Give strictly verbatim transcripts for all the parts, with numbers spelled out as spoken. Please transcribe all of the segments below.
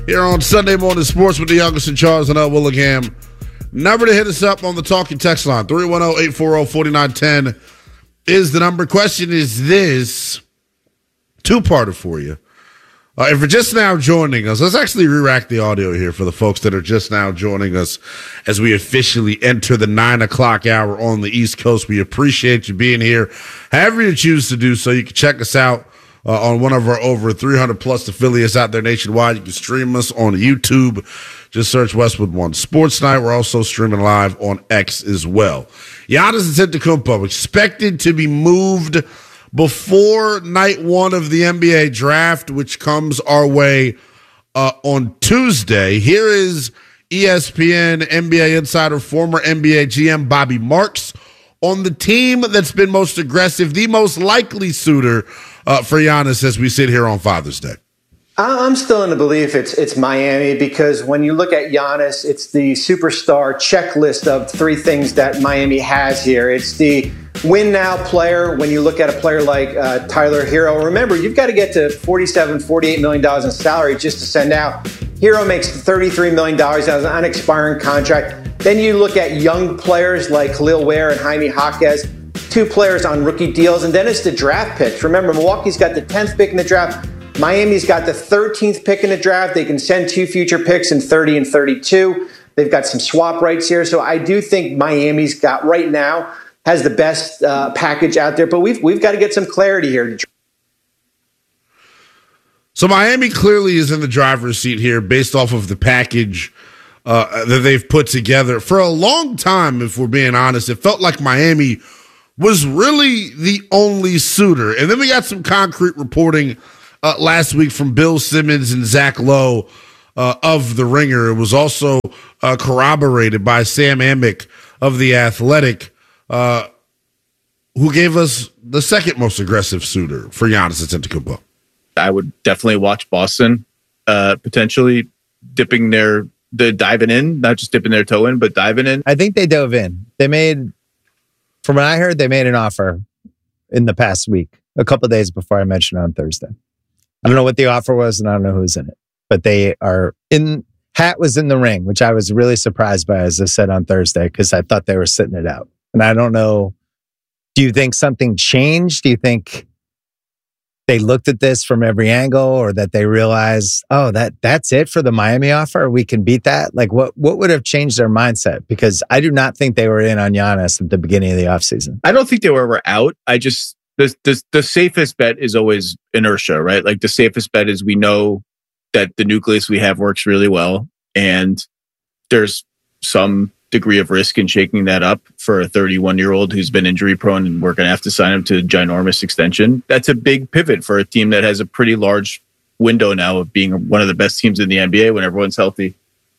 Here on Sunday Morning Sports with the youngest and Charles and L. Willingham. Number to hit us up on the talking text line, three one zero, eight four zero, four nine one zero is the number. Question is this, two-parter for you. Uh, if you're just now joining us, let's actually re-rack the audio here for the folks that are just now joining us as we officially enter the nine o'clock hour on the East Coast. We appreciate you being here. However you choose to do so, you can check us out Uh, on one of our over three hundred plus affiliates out there nationwide. You can stream us on YouTube. Just search Westwood One Sports Night. We're also streaming live on X as well. Giannis Antetokounmpo expected to be moved before night one of the N B A draft, which comes our way uh, on Tuesday. Here is E S P N N B A insider, former N B A G M Bobby Marks on the team that's been most aggressive, the most likely suitor Uh, for Giannis as we sit here on Father's Day. I'm still in the belief it's it's Miami, because when you look at Giannis, it's the superstar checklist of three things that Miami has here. It's the win now player. When you look at a player like uh, Tyler Hero, remember, you've got to get to forty-seven, forty-eight million dollars in salary just to send out. Hero makes thirty-three million dollars as an unexpiring contract. Then you look at young players like Khalil Ware and Jaime Jaquez, two players on rookie deals, and then it's the draft picks. Remember, Milwaukee's got the tenth pick in the draft. Miami's got the thirteenth pick in the draft. They can send two future picks in thirty and thirty-two. They've got some swap rights here. So I do think Miami's got right now has the best uh, package out there, but we've we've got to get some clarity here. So Miami clearly is in the driver's seat here based off of the package uh, that they've put together. For a long time, if we're being honest, it felt like Miami was really the only suitor. And then we got some concrete reporting uh, last week from Bill Simmons and Zach Lowe uh, of The Ringer. It was also uh, corroborated by Sam Amick of The Athletic, uh, who gave us the second most aggressive suitor for Giannis Antetokounmpo. I would definitely watch Boston uh, potentially dipping their, the diving in, not just dipping their toe in, but diving in. I think they dove in. They made... From what I heard, they made an offer in the past week, a couple of days before I mentioned it on Thursday. I don't know what the offer was, and I don't know who's in it. But they are in, hat was in the ring, which I was really surprised by, as I said on Thursday, because I thought they were sitting it out. And I don't know, do you think something changed? Do you think they looked at this from every angle, or that they realized, oh, that that's it for the Miami offer? We can beat that? Like, what what would have changed their mindset? Because I do not think they were in on Giannis at the beginning of the offseason. I don't think they were ever out. I just, the, the, the safest bet is always inertia, right? Like, the safest bet is we know that the nucleus we have works really well, and there's some degree of risk in shaking that up for a thirty-one-year-old who's been injury prone, and we're going to have to sign him to a ginormous extension. That's a big pivot for a team that has a pretty large window now of being one of the best teams in the N B A when everyone's healthy.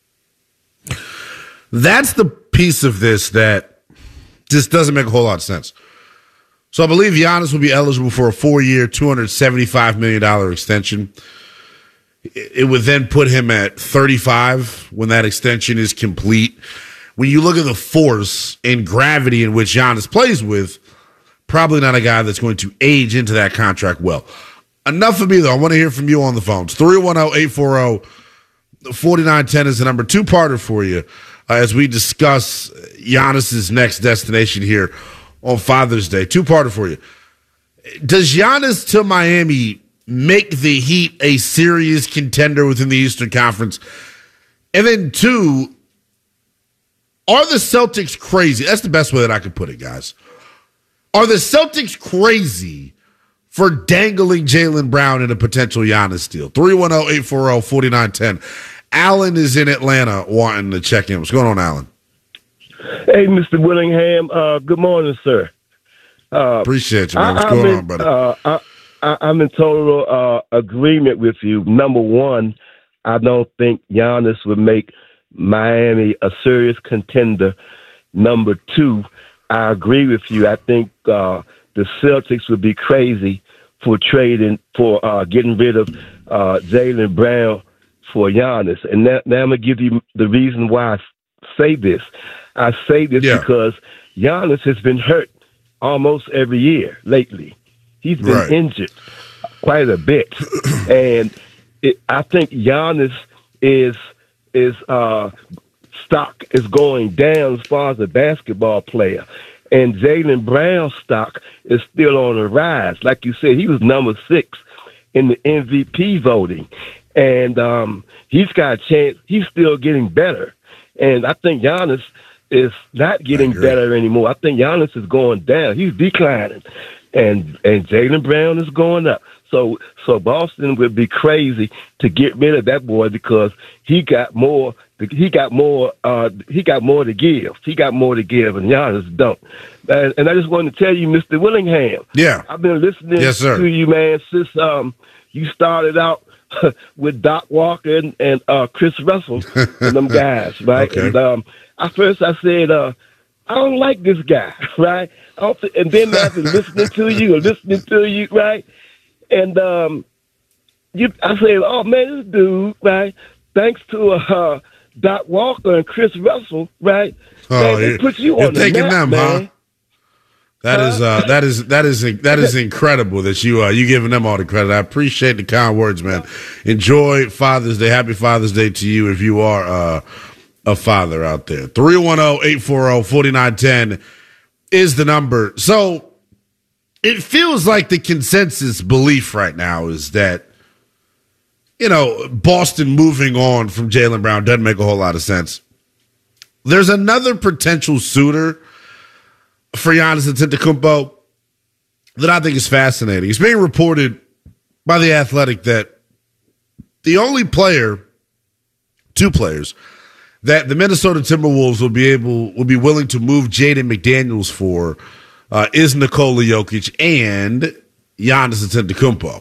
That's the piece of this that just doesn't make a whole lot of sense. So I believe Giannis will be eligible for a four-year, two hundred seventy-five million dollars extension. It would then put him at thirty-five when that extension is complete. When you look at the force and gravity in which Giannis plays with, probably not a guy that's going to age into that contract well. Enough of me, though. I want to hear from you on the phones. three one zero, eight four zero, four nine one zero is the number. Two-parter for you uh, as we discuss Giannis's next destination here on Father's Day. Two-parter for you. Does Giannis to Miami make the Heat a serious contender within the Eastern Conference? And then, two, are the Celtics crazy? That's the best way that I could put it, guys. Are the Celtics crazy for dangling Jaylen Brown in a potential Giannis deal? three one zero, eight four zero, four nine one zero. Alan is in Atlanta wanting to check in. What's going on, Alan? Hey, Mister Willingham. Uh, good morning, sir. Uh, Appreciate you, man. What's I, going in, on, brother? Uh, I, I, I'm in total uh, agreement with you. Number one, I don't think Giannis would make Miami a serious contender. Number two, I agree with you. I think uh, the Celtics would be crazy for trading, for uh, getting rid of uh, Jaylen Brown for Giannis. And now, now I'm going to give you the reason why I say this. I say this yeah. because Giannis has been hurt almost every year lately. He's been right. injured quite a bit. And it, I think Giannis is is uh, stock is going down as far as a basketball player. And Jaylen Brown's stock is still on the rise. Like you said, he was number six in the M V P voting. And um, he's got a chance. He's still getting better. And I think Giannis is not getting better anymore. I think Giannis is going down. He's declining. And and Jaylen Brown is going up. So so Boston would be crazy to get rid of that boy because he got more he got more uh, he got more to give. He got more to give, and Giannis don't. And, and I just wanted to tell you, Mister Willingham. Yeah. I've been listening yes, sir. to you, man, since um, you started out with Doc Walker and, and uh, Chris Russell and them guys, right? Okay. And um, at first I said, uh, I don't like this guy, right? I don't th- and then after listening to you, listening to you, right? And um, you, I said, oh, man, this dude, right, thanks to uh, Doc Walker and Chris Russell, right, oh, man, they put you you're on the taking map, them, man. huh? That is uh, that is that is that is incredible that you uh, you giving them all the credit. I appreciate the kind words, man. Enjoy Father's Day. Happy Father's Day to you if you are uh, a father out there. three one zero, eight four zero, four nine one zero is the number. So it feels like the consensus belief right now is that, you know, Boston moving on from Jaylen Brown doesn't make a whole lot of sense. There's another potential suitor for Giannis Antetokounmpo that I think is fascinating. It's being reported by The Athletic that the only player, two players, that the Minnesota Timberwolves will be able, will be willing to move Jaden McDaniels for uh, is Nikola Jokic and Giannis Antetokounmpo.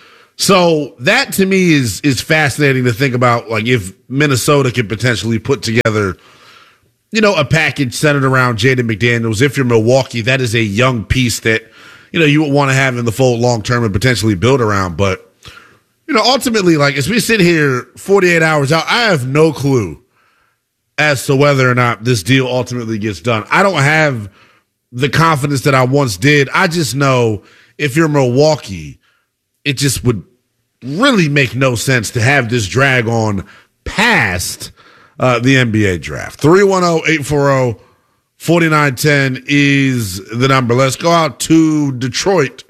So that to me is is fascinating to think about, like if Minnesota could potentially put together, you know, a package centered around Jaden McDaniels. If you're Milwaukee, that is a young piece that, you know, you would want to have in the fold long term and potentially build around. But, you know, ultimately, like as we sit here forty-eight hours out, I have no clue as to whether or not this deal ultimately gets done. I don't have the confidence that I once did. I just know if you're Milwaukee, it just would really make no sense to have this drag on past Uh, the N B A draft. three one zero, eight four zero, four nine one zero is the number. Let's go out to Detroit.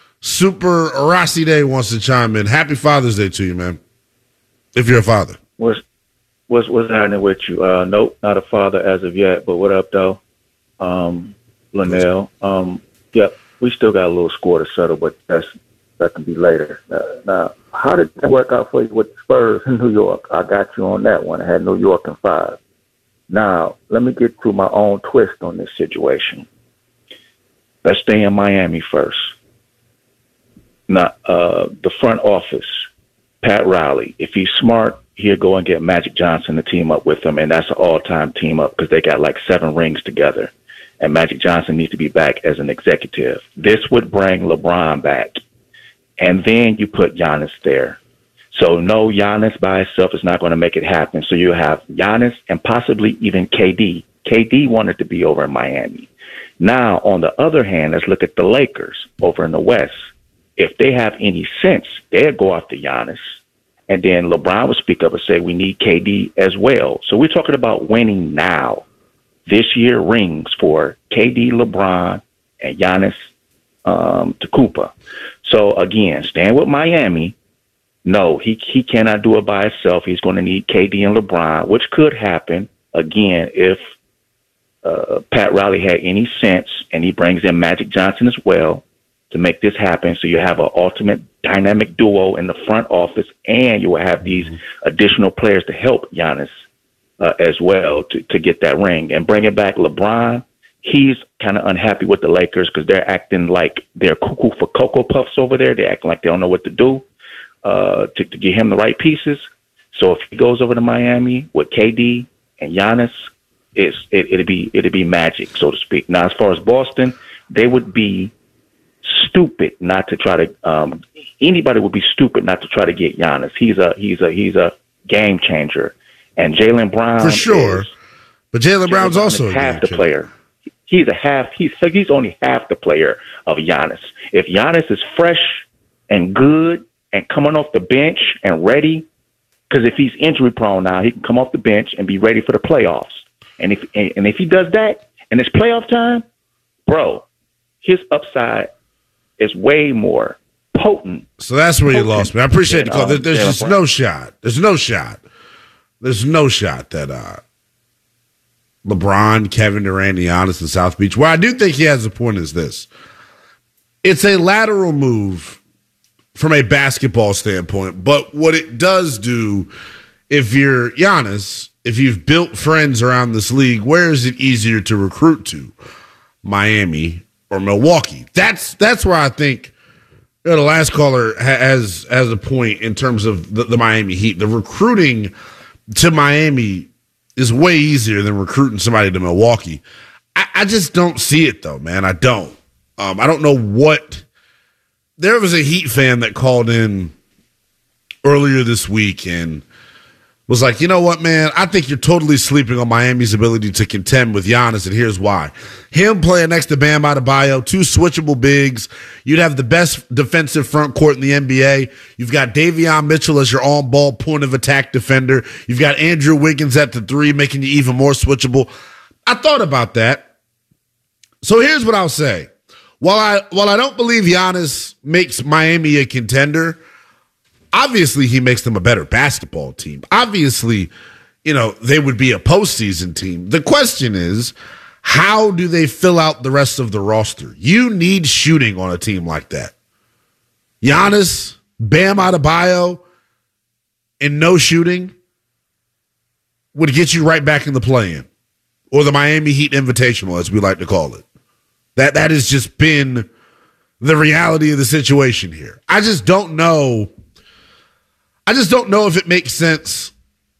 Super Rossi Day wants to chime in. Happy Father's Day to you, man. If you're a father. What's what's what's happening with you? Uh, nope, not a father as of yet. But what up, though? Um, Linnell. Um, yep, we still got a little score to settle, but that's that can be later. Uh, now, how did that work out for you with the Spurs in New York? I got you on that one. I had New York in five. Now, let me get to my own twist on this situation. Let's stay in Miami first. Now, uh, the front office, Pat Riley, if he's smart, he'll go and get Magic Johnson to team up with him, and that's an all-time team up because they got like seven rings together, and Magic Johnson needs to be back as an executive. This would bring LeBron back. And then you put Giannis there. So no, Giannis by himself is not going to make it happen. So you have Giannis and possibly even K D. K D wanted to be over in Miami. Now, on the other hand, let's look at the Lakers over in the West. If they have any sense, they'd go after Giannis. And then LeBron would speak up and say, we need K D as well. So we're talking about winning now. This year rings for K D, LeBron, and Giannis um, Antetokounmpo. So, again, staying with Miami, no, he he cannot do it by himself. He's going to need K D and LeBron, which could happen, again, if uh, Pat Riley had any sense and he brings in Magic Johnson as well to make this happen. So you have an ultimate dynamic duo in the front office, and you will have these additional players to help Giannis uh, as well to, to get that ring. And bringing back LeBron, he's kind of unhappy with the Lakers because they're acting like they're cuckoo for Cocoa Puffs over there. They're acting like they don't know what to do uh, to, to get him the right pieces. So if he goes over to Miami with K D and Giannis, it's, it, it'd be it'd be magic, so to speak. Now, as far as Boston, they would be stupid not to try to. Um, anybody would be stupid not to try to get Giannis. He's a he's a he's a game changer, and Jaylen Brown for sure. Is, but Jaylen Brown's also half the player. He's a half. He's he's only half the player of Giannis. If Giannis is fresh and good and coming off the bench and ready, Because if he's injury prone now, he can come off the bench and be ready for the playoffs. And if and, and if he does that and it's playoff time, bro, his upside is way more potent. So that's where you lost me. I appreciate the call. There, there's just no shot. There's no shot. There's no shot that uh, LeBron, Kevin Durant, Giannis, and South Beach. Where I do think he has a point is this. It's a lateral move from a basketball standpoint, but what it does do, if you're Giannis, if you've built friends around this league, where is it easier to recruit to? Miami or Milwaukee? That's that's where I think you know, the last caller has has a point in terms of the, the Miami Heat. The recruiting to Miami is way easier than recruiting somebody to Milwaukee. I, I just don't see it, though, man. I don't. Um, I don't know what. There was a Heat fan that called in earlier this week and was like, you know what, man? I think you're totally sleeping on Miami's ability to contend with Giannis, and here's why. Him playing next to Bam Adebayo, two switchable bigs. You'd have the best defensive front court in the N B A. You've got Davion Mitchell as your on-ball point of attack defender. You've got Andrew Wiggins at the three, making you even more switchable. I thought about that. So here's what I'll say. While I while I don't believe Giannis makes Miami a contender, obviously he makes them a better basketball team. Obviously, you know, they would be a postseason team. The question is, how do they fill out the rest of the roster? You need shooting on a team like that. Giannis, Bam Adebayo, and no shooting would get you right back in the play-in, or the Miami Heat Invitational, as we like to call it. That that has just been the reality of the situation here. I just don't know. I just don't know if it makes sense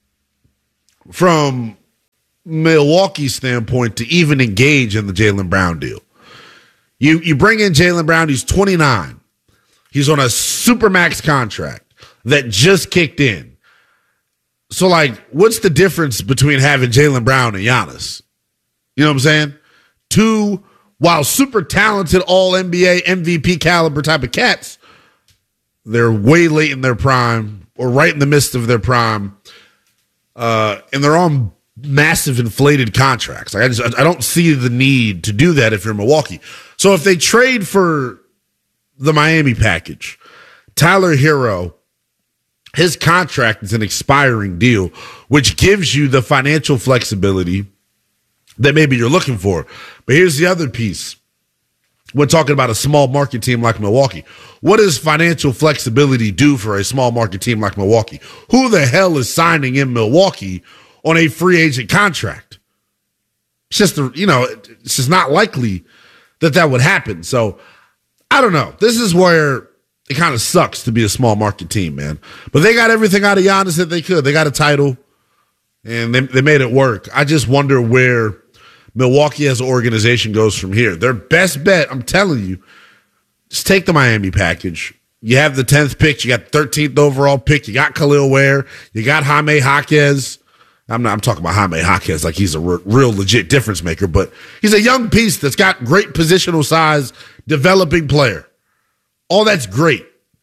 from Milwaukee's standpoint to even engage in the Jaylen Brown deal. You you bring in Jaylen Brown, he's twenty-nine. He's on a supermax contract that just kicked in. So, like, what's the difference between having Jaylen Brown and Giannis? You know what I'm saying? Two, while super talented all N B A, M V P caliber type of cats, they're way late in their prime or right in the midst of their prime. Uh, and they're on massive inflated contracts. Like I, just, I don't see the need to do that if you're Milwaukee. So if they trade for the Miami package, Tyler Hero, his contract is an expiring deal, which gives you the financial flexibility that maybe you're looking for. But here's the other piece. We're talking about a small market team like Milwaukee. What does financial flexibility do for a small market team like Milwaukee? Who the hell is signing in Milwaukee on a free agent contract? It's just, you know, it's just not likely that that would happen. So I don't know. This is where it kind of sucks to be a small market team, man. But they got everything out of Giannis that they could. They got a title, and they, they made it work. I just wonder where Milwaukee as an organization goes from here. Their best bet, I'm telling you, just take the Miami package. You have the tenth pick. You got the thirteenth overall pick. You got Khalil Ware. You got Jaime Jaquez. I'm not. I'm talking about Jaime Jaquez like he's a re- real legit difference maker, but he's a young piece that's got great positional size, developing player. All that's great.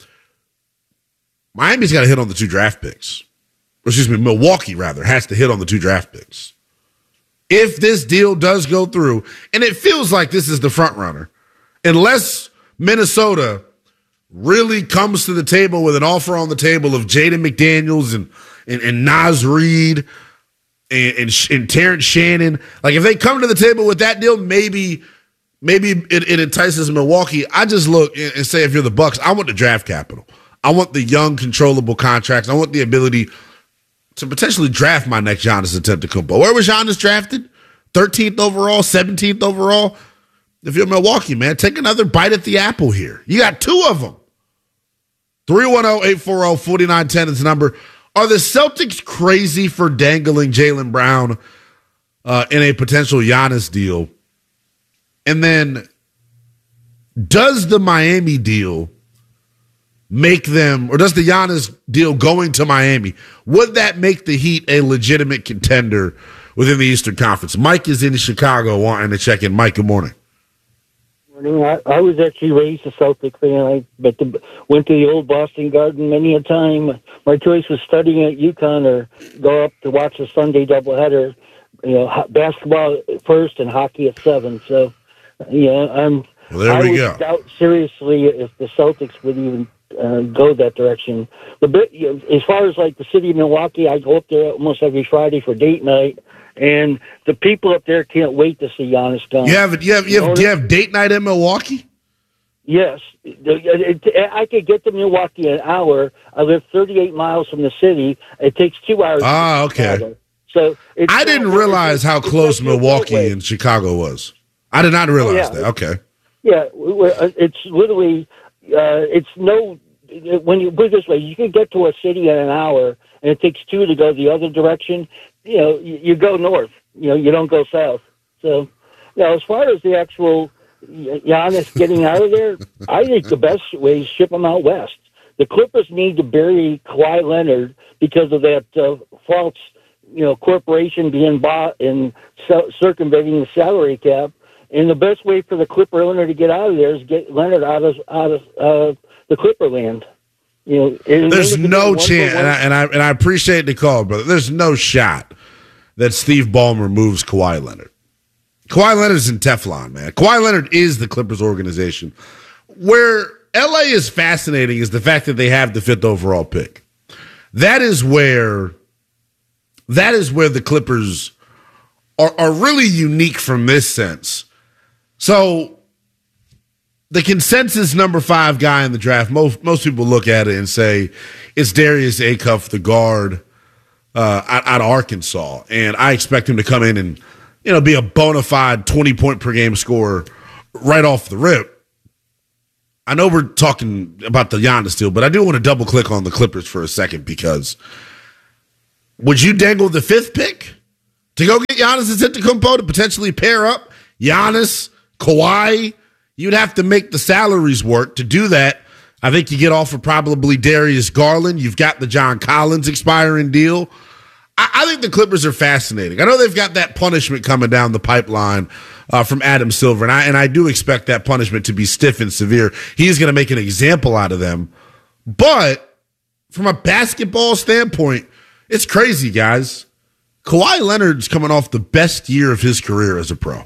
Miami's got to hit on the two draft picks. Or excuse me, Milwaukee, rather, has to hit on the two draft picks. If this deal does go through, and it feels like this is the front runner, unless Minnesota really comes to the table with an offer on the table of Jaden McDaniels and, and, and Naz Reid and, and, and Terrence Shannon. Like, if they come to the table with that deal, maybe maybe it, it entices Milwaukee. I just look and say, if you're the Bucks, I want the draft capital. I want the young, controllable contracts. I want the ability to potentially draft my next Giannis Antetokounmpo. Where was Giannis drafted? thirteenth overall, seventeenth overall. If you're Milwaukee, man, take another bite at the apple here. You got two of them. three one zero, eight four zero, four nine one zero is the number. Are the Celtics crazy for dangling Jaylen Brown uh, in a potential Giannis deal? And then does the Miami deal make them, or does the Giannis deal going to Miami, would that make the Heat a legitimate contender within the Eastern Conference? Mike is in Chicago wanting to check in. Mike, good morning. I, I was actually raised a Celtic fan. I but the, went to the old Boston Garden many a time. My choice was studying at UConn or go up to watch the Sunday doubleheader. You know, ho- basketball at first and hockey at seven. So, yeah, I'm. Well, there I we would go. doubt seriously if the Celtics would even uh, go that direction. The bit, you know, as far as like the city of Milwaukee, I go up there almost every Friday for date night. And the people up there can't wait to see Giannis gone. You have you have you have, do you have date night in Milwaukee? Yes, I could get to Milwaukee in an hour. I live thirty-eight miles from the city. It takes two hours. Ah, okay. Chicago. So it's I didn't realize how close Milwaukee and Chicago was. I did not realize oh, yeah. that. Okay. Yeah, it's literally uh, it's no. When you put it this way, you can get to a city in an hour, and it takes two to go the other direction. You know, you, you go north. You know, you don't go south. So, you know, as far as the actual Giannis getting out of there, I think the best way is ship him out west. The Clippers need to bury Kawhi Leonard because of that uh, false, you know, corporation being bought and c- circumventing the salary cap. And the best way for the Clipper owner to get out of there is get Leonard out of out of uh, the Clipper land. You know, there's no chance, and I, and I and I appreciate the call, brother. There's no shot that Steve Ballmer moves Kawhi Leonard. Kawhi Leonard's in Teflon, man. Kawhi Leonard is the Clippers organization. Where L A is fascinating is the fact that they have the fifth overall pick. That is where that is where the Clippers are, are really unique from this sense. So the consensus number five guy in the draft, most most people look at it and say it's Darius Acuff, the guard uh, out, out of Arkansas, and I expect him to come in and you know be a bona fide twenty point per game scorer right off the rip. I know we're talking about the Giannis deal, but I do want to double click on the Clippers for a second because would you dangle the fifth pick to go get Giannis Antetokounmpo to potentially pair up Giannis, Kawhi? You'd have to make the salaries work to do that. I think you get off for probably Darius Garland. You've got the John Collins expiring deal. I, I think the Clippers are fascinating. I know they've got that punishment coming down the pipeline uh, from Adam Silver, and I, and I do expect that punishment to be stiff and severe. He's going to make an example out of them. But from a basketball standpoint, it's crazy, guys. Kawhi Leonard's coming off the best year of his career as a pro.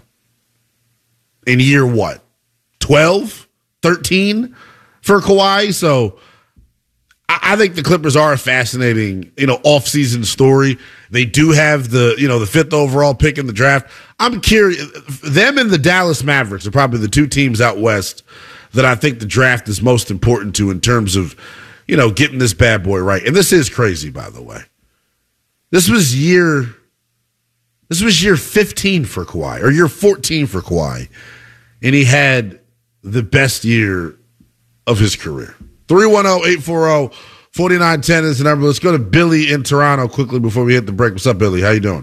In year what? twelve, thirteen for Kawhi. So I, I think the Clippers are a fascinating, you know, offseason story. They do have the, you know, the fifth overall pick in the draft. I'm curious. Them and the Dallas Mavericks are probably the two teams out west that I think the draft is most important to in terms of, you know, getting this bad boy right. And this is crazy, by the way. This was year, this was year fifteen for Kawhi, or year fourteen for Kawhi. And he had the best year of his career. three one zero, eight four zero, four nine one zero is the number. Let's go to Billy in Toronto quickly before we hit the break. What's up, Billy? How you doing?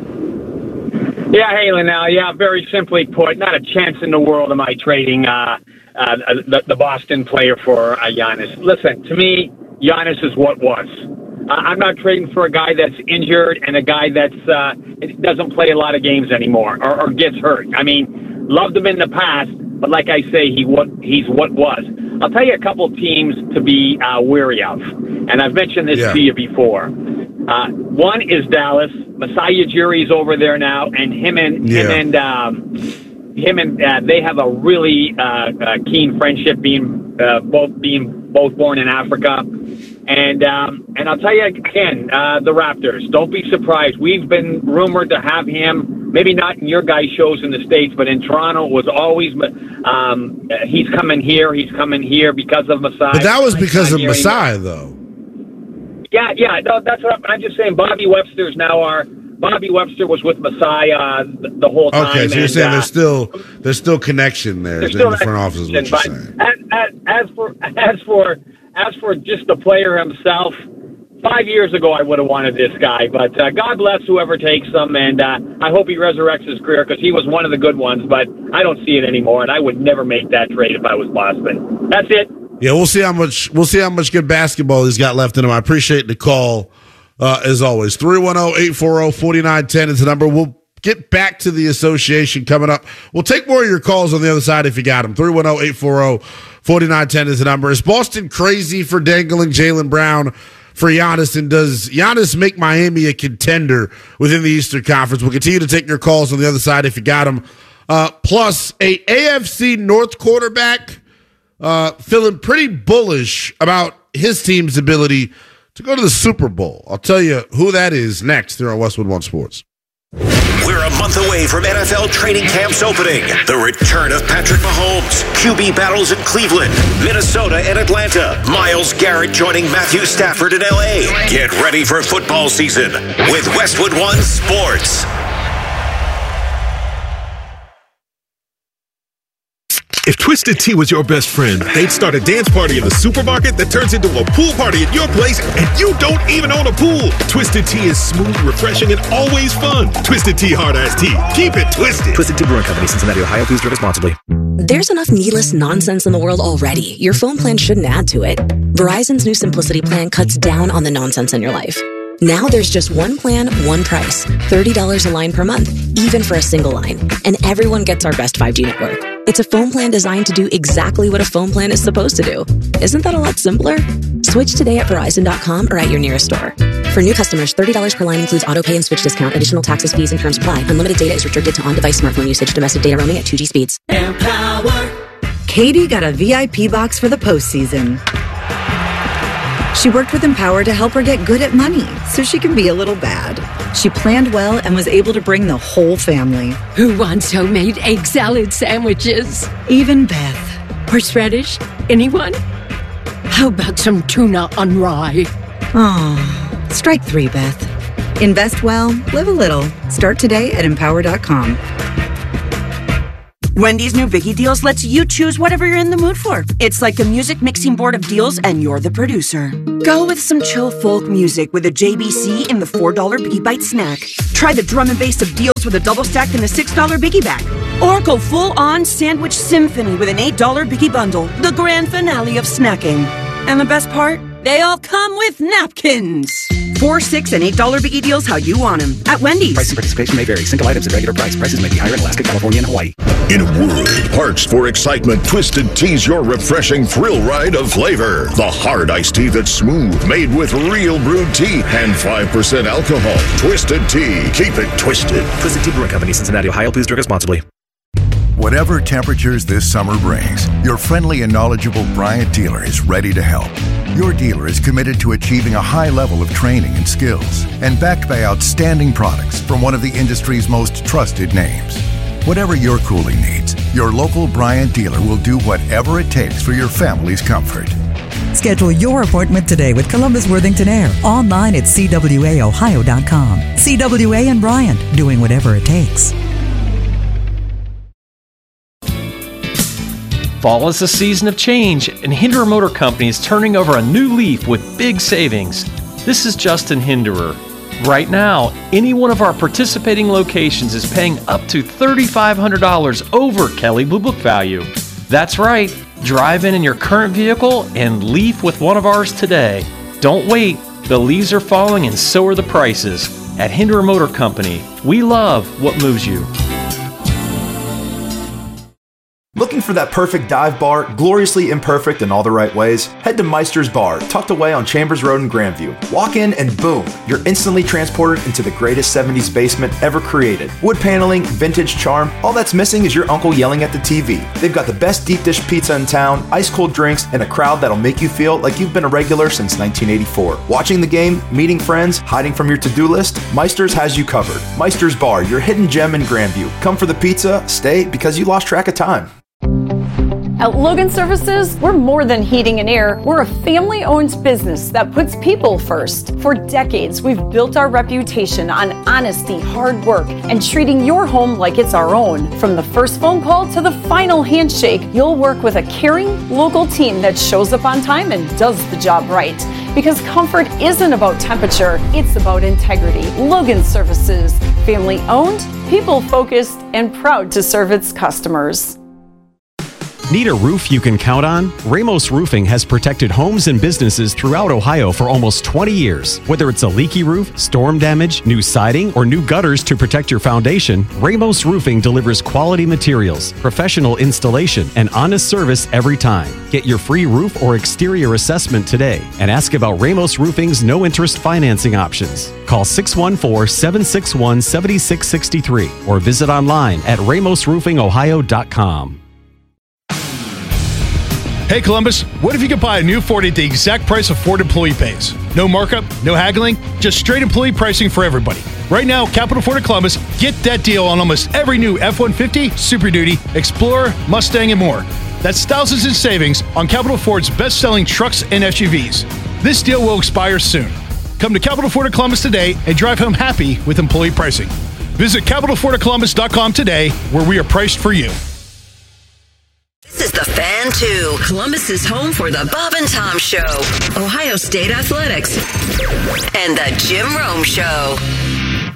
Yeah, hey, Linnell. Yeah, very simply put, not a chance in the world am I trading uh, uh, the, the Boston player for uh, Giannis. Listen, to me, Giannis is what was. Uh, I'm not trading for a guy that's injured and a guy that's uh, doesn't play a lot of games anymore or, or gets hurt. I mean, loved him in the past, but like I say, he what he's what was. I'll tell you a couple teams to be uh, wary of, and I've mentioned this yeah. to you before. Uh, one is Dallas. Masai Ujiri's over there now, and him and yeah. him and um, him and uh, they have a really uh, uh, keen friendship, being uh, both being both born in Africa. And um, and I'll tell you again, uh, the Raptors, don't be surprised. We've been rumored to have him, maybe not in your guys' shows in the States, but in Toronto, it was always, um, he's coming here, he's coming here because of Masai. But that was because of Masai, though. Yeah, yeah, no, that's what I'm, I'm just saying. Bobby Webster's now our, Bobby Webster was with Masai uh, the, the whole time. Okay, so you're and, saying uh, there's still there's still connection there in still the front office is what you're saying. As, as, as for as for as for just the player himself, five years ago I would have wanted this guy, but uh, God bless whoever takes him, and uh, I hope he resurrects his career because he was one of the good ones. But I don't see it anymore, and I would never make that trade if I was Boston. That's it. Yeah, we'll see how much we'll see how much good basketball he's got left in him. I appreciate the call uh, as always. three one zero, eight four zero, four nine one zero is the number. We'll get back to the association coming up. We'll take more of your calls on the other side if you got them. three one zero, eight four zero, four nine one zero is the number. Is Boston crazy for dangling Jaylen Brown for Giannis? And does Giannis make Miami a contender within the Eastern Conference? We'll continue to take your calls on the other side if you got them. Uh, plus, a AFC North quarterback uh, feeling pretty bullish about his team's ability to go to the Super Bowl. I'll tell you who that is next here on Westwood One Sports. We're a month away from N F L training camps opening. The return of Patrick Mahomes, Q B battles in Cleveland, Minnesota, and Atlanta. Myles Garrett joining Matthew Stafford in L A. Get ready for football season with Westwood One Sports. If Twisted Tea was your best friend, they'd start a dance party in the supermarket that turns into a pool party at your place, and you don't even own a pool. Twisted Tea is smooth, refreshing, and always fun. Twisted Tea Hard Iced Tea. Keep it twisted. Twisted Tea Brewing Company, Cincinnati, Ohio. Please drink responsibly. There's enough needless nonsense in the world already. Your phone plan shouldn't add to it. Verizon's new Simplicity plan cuts down on the nonsense in your life. Now there's just one plan, one price. thirty dollars a line per month, even for a single line. And everyone gets our best five G network. It's a phone plan designed to do exactly what a phone plan is supposed to do. Isn't that a lot simpler? Switch today at Verizon dot com or at your nearest store. For new customers, thirty dollars per line includes auto pay and switch discount. Additional taxes, fees, and terms apply. Unlimited data is restricted to on-device smartphone usage. Domestic data roaming at two G speeds. Empower. Katie got a V I P box for the postseason. She worked with Empower to help her get good at money so she can be a little bad. She planned well and was able to bring the whole family. Who wants homemade egg salad sandwiches? Even Beth. Horseradish? Anyone? How about some tuna on rye? Oh, strike three, Beth. Invest well, live a little. Start today at empower dot com. Wendy's new Biggie Deals lets you choose whatever you're in the mood for. It's like a music mixing board of deals, and you're the producer. Go with some chill folk music with a J B C in the four dollar Biggie Bite snack. Try the drum and bass of deals with a double stack in the six dollar Biggie Bag. Or go full-on sandwich symphony with an eight dollar Biggie Bundle, the grand finale of snacking. And the best part? They all come with napkins. Four, six, and eight dollar Biggie Deals how you want them at Wendy's. Price and participation may vary. Single items at regular price. Prices may be higher in Alaska, California, and Hawaii. In a world parched for excitement, Twisted Tea's your refreshing thrill ride of flavor. The hard iced tea that's smooth, made with real brewed tea and five percent alcohol. Twisted Tea. Keep it twisted. Twisted Tea Brewing Company, Cincinnati, Ohio. Please drink responsibly. Whatever temperatures this summer brings, your friendly and knowledgeable Bryant dealer is ready to help. Your dealer is committed to achieving a high level of training and skills and backed by outstanding products from one of the industry's most trusted names. Whatever your cooling needs, your local Bryant dealer will do whatever it takes for your family's comfort. Schedule your appointment today with Columbus Worthington Air online at C W A Ohio dot com. C W A and Bryant, doing whatever it takes. Fall is a season of change, and Hinderer Motor Company is turning over a new leaf with big savings. This is Justin Hinderer. Right now, any one of our participating locations is paying up to three thousand five hundred dollars over Kelley Blue Book value. That's right. Drive in in your current vehicle and leaf with one of ours today. Don't wait. The leaves are falling and so are the prices. At Hinderer Motor Company, we love what moves you. Looking for that perfect dive bar, gloriously imperfect in all the right ways? Head to Meister's Bar, tucked away on Chambers Road in Grandview. Walk in and boom, you're instantly transported into the greatest seventies basement ever created. Wood paneling, vintage charm, all that's missing is your uncle yelling at the T V. They've got the best deep dish pizza in town, ice cold drinks, and a crowd that'll make you feel like you've been a regular since nineteen eighty-four. Watching the game, meeting friends, hiding from your to-do list, Meister's has you covered. Meister's Bar, your hidden gem in Grandview. Come for the pizza, stay because you lost track of time. At Logan Services, we're more than heating and air. We're a family-owned business that puts people first. For decades, we've built our reputation on honesty, hard work, and treating your home like it's our own. From the first phone call to the final handshake, you'll work with a caring, local team that shows up on time and does the job right. Because comfort isn't about temperature, it's about integrity. Logan Services, family-owned, people-focused, and proud to serve its customers. Need a roof you can count on? Ramos Roofing has protected homes and businesses throughout Ohio for almost twenty years. Whether it's a leaky roof, storm damage, new siding, or new gutters to protect your foundation, Ramos Roofing delivers quality materials, professional installation, and honest service every time. Get your free roof or exterior assessment today and ask about Ramos Roofing's no-interest financing options. Call six one four, seven six one, seven six six three or visit online at ramos roofing ohio dot com. Hey Columbus, what if you could buy a new Ford at the exact price a Ford employee pays? No markup, no haggling, just straight employee pricing for everybody. Right now, Capital Ford of Columbus, get that deal on almost every new F one fifty, Super Duty, Explorer, Mustang, and more. That's thousands in savings on Capital Ford's best-selling trucks and S U Vs. This deal will expire soon. Come to Capital Ford of Columbus today and drive home happy with employee pricing. Visit capital ford of columbus dot com today, where we are priced for you. This is The Fan two, Columbus's home for the Bob and Tom Show, Ohio State Athletics, and the Jim Rome Show.